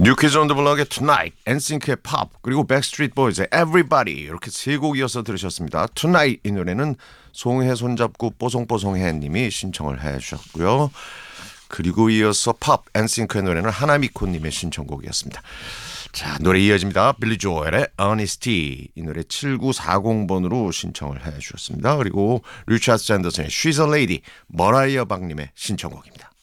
뉴키즈 온 더 블럭의 Tonight, 엔싱크의 Pop, 그리고 백스트리트 보이즈의 Everybody 이렇게 세 곡 이어서 들으셨습니다. Tonight 이 노래는 송해 손잡고 뽀송뽀송해 님이 신청을 해주셨고요. 그리고 이어서 Pop, 엔싱크의 노래는 하나미코 님의 신청곡이었습니다. 자, 노래 이어집니다. 빌리 조엘의 Honesty 이 노래 7940번으로 신청을 해주셨습니다. 그리고 리차드 샌더슨의 She's a Lady, 머라이어 박님의 신청곡입니다.